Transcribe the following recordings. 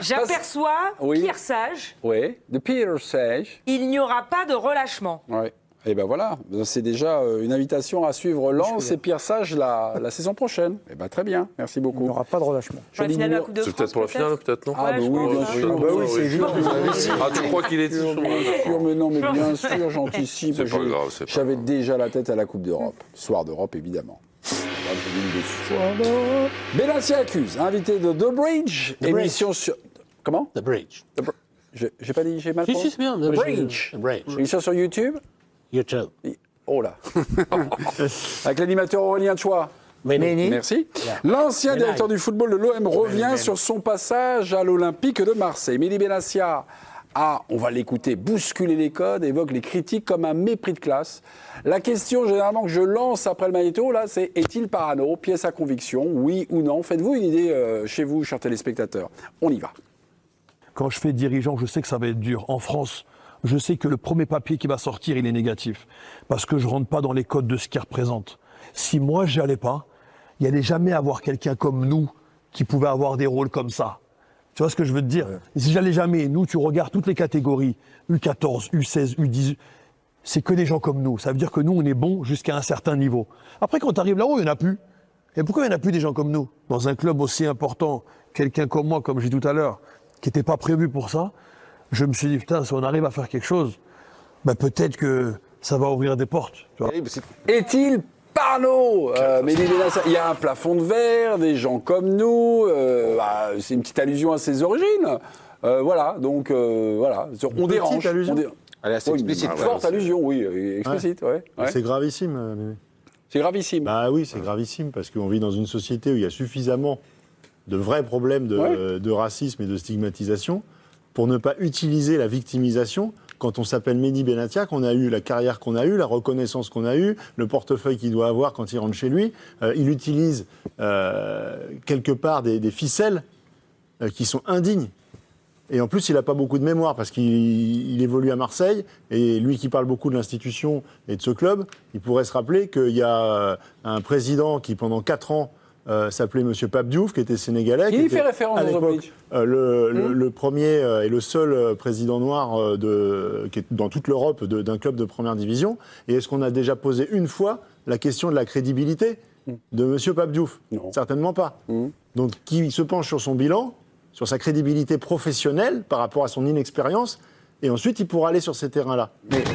J'aperçois Pierre Sage. Oui, de Pierre Sage. Il n'y aura pas de relâchement. Oui. Et ben voilà, c'est déjà une invitation à suivre Lens et Pierre Sage la saison prochaine. Et ben très bien, merci beaucoup. Il n'y aura pas de relâchement. Pour la finale de la Coupe de France, C'est peut-être pour la finale, peut-être, non? Ah, bah oui, bien sûr. Bah oui, c'est juste. Ah, tu crois qu'il est sûr? Mais non, mais bien sûr, j'anticipe. C'est pas grave, c'est pas J'avais grave. déjà la tête à la Coupe d'Europe. Soir d'Europe, évidemment. Benassia accuse, invité de The Bridge, émission sur... Comment? The Bridge. J'ai pas dit, j'ai mal Si, prononcé. c'est bien. The Bridge. The Bridge. Émission sur YouTube. YouTube. Oh là. Avec l'animateur Aurélien Chouat. Méni. Merci. Yeah. L'ancien Ménaille. directeur du football de l'OM revient sur son passage à l'Olympique de Marseille. Mehdi Benassia a, on va l'écouter, bousculer les codes, évoque les critiques comme un mépris de classe. La question généralement que je lance après le magnéto, là, c'est est-il parano? Pièce à conviction, oui ou non? Faites-vous une idée chez vous, chers téléspectateurs. On y va. Quand je fais dirigeant, je sais que ça va être dur. En France, je sais que le premier papier qui va sortir, il est négatif. Parce que je rentre pas dans les codes de ce qu'il représente. Si moi, j'y allais pas, il n'y allait jamais avoir quelqu'un comme nous qui pouvait avoir des rôles comme ça. Tu vois ce que je veux te dire? Et si j'allais jamais, nous, tu regardes toutes les catégories, U14, U16, U18, c'est que des gens comme nous. Ça veut dire que nous, on est bons jusqu'à un certain niveau. Après, quand tu arrives là-haut, il n'y en a plus. Et pourquoi il n'y en a plus des gens comme nous? Dans un club aussi important, quelqu'un comme moi, comme j'ai dit tout à l'heure, qui n'était pas prévu pour ça, je me suis dit, putain, si on arrive à faire quelque chose, bah peut-être que ça va ouvrir des portes. Tu vois. Est-il parano? Mehdi Benassia, il y a un plafond de verre, des gens comme nous, c'est une petite allusion à ses origines. Voilà, donc voilà, on dérange. Allusion. Elle est assez explicite. Une forte allusion, oui, explicite, ouais. C'est gravissime. Mémé. C'est gravissime. Bah oui, c'est gravissime parce qu'on vit dans une société où il y a suffisamment de vrais problèmes de racisme et de stigmatisation pour ne pas utiliser la victimisation quand on s'appelle Mehdi Benassia, qu'on a eu la carrière qu'on a eue, la reconnaissance qu'on a eue, le portefeuille qu'il doit avoir quand il rentre chez lui. Il utilise quelque part des ficelles qui sont indignes. Et en plus, il n'a pas beaucoup de mémoire parce qu'il évolue à Marseille. Et lui qui parle beaucoup de l'institution et de ce club, il pourrait se rappeler qu'il y a un président qui, pendant 4 ans, s'appelait M. Pape Diouf, qui était sénégalais. Il y fait référence à dans The l'époque, Bridge. le premier et le seul président noir qui est dans toute l'Europe d'un club de première division. Et est-ce qu'on a déjà posé une fois la question de la crédibilité de M. Pape Diouf? Non. Certainement pas. Donc, qui se penche sur son bilan, sur sa crédibilité professionnelle par rapport à son inexpérience, et ensuite il pourra aller sur ces terrains-là.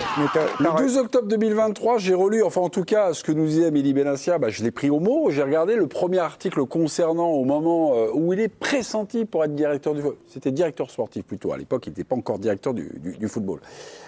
Le 12 octobre 2023, j'ai relu, enfin en tout cas, ce que nous disait Mehdi Benassia, je l'ai pris au mot, j'ai regardé le premier article concernant au moment où il est pressenti pour être directeur du football. C'était directeur sportif plutôt, à l'époque il n'était pas encore directeur du football.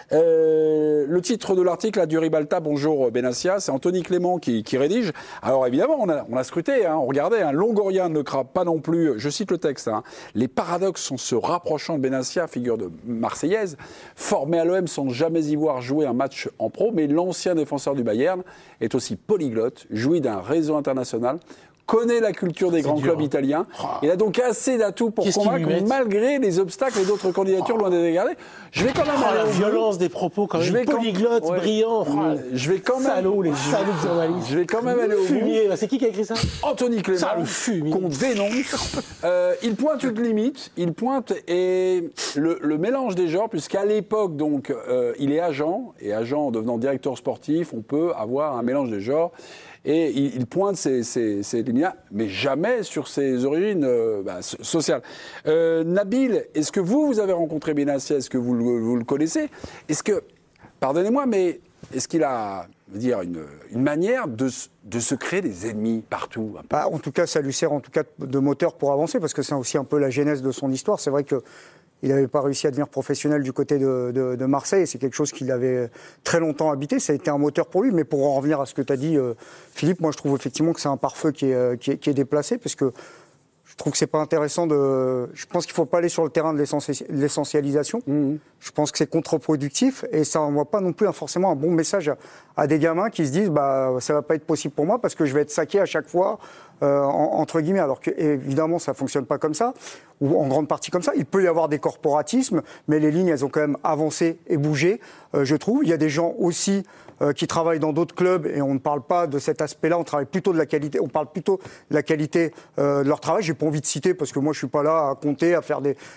Le titre de l'article, à du Ribalta, bonjour Benassia, c'est Anthony Clément qui rédige. Alors évidemment, on a scruté, on regardait, Longoria ne craint pas non plus, je cite le texte, les paradoxes en se rapprochant de Benassia, figure de Marseillaise, formé à l'OM sans jamais y voir jouer un match en pro, mais l'ancien défenseur du Bayern est aussi polyglotte, jouit d'un réseau international, connaît la culture des grands clubs italiens. Il a donc assez d'atouts pour convaincre, malgré les obstacles et d'autres candidatures loin d'être regardées. Je vais quand même aller la au bout. violence des propos, quand même. Polyglotte, brillant. Je vais quand même... Salauds, les salauds de journalistes. Je vais quand même aller au bout. Fumier. C'est qui a écrit ça? Anthony Clément, qu'on dénonce. Il pointe une limite. Il pointe le mélange des genres, puisqu'à l'époque, donc, il est agent. Et agent en devenant directeur sportif, on peut avoir un mélange des genres. Et il pointe ces limites-là, mais jamais sur ses origines sociales. Nabil, est-ce que vous avez rencontré Benassia? Est-ce que vous le connaissez? Est-ce que, pardonnez-moi, mais est-ce qu'il a une manière de se créer des ennemis partout? En tout cas, ça lui sert en tout cas de moteur pour avancer, parce que c'est aussi un peu la genèse de son histoire. C'est vrai que il n'avait pas réussi à devenir professionnel du côté de Marseille. Et c'est quelque chose qu'il avait très longtemps habité. Ça a été un moteur pour lui. Mais pour en revenir à ce que tu as dit, Philippe, moi je trouve effectivement que c'est un pare-feu qui est déplacé. Parce que je trouve que c'est pas intéressant de... Je pense qu'il ne faut pas aller sur le terrain de l'essentialisation. Je pense que c'est contre-productif. Et ça n'envoie pas non plus forcément un bon message à des gamins qui se disent ça ne va pas être possible pour moi parce que je vais être saqué à chaque fois. Entre guillemets, alors que évidemment ça fonctionne pas comme ça, ou en grande partie comme ça. Il peut y avoir des corporatismes, mais les lignes elles ont quand même avancé et bougé, je trouve. Il y a des gens aussi qui travaillent dans d'autres clubs et on ne parle pas de cet aspect-là, on travaille plutôt de la qualité, on parle plutôt de la qualité de leur travail. J'ai pas envie de citer parce que moi je suis pas là à compter, à faire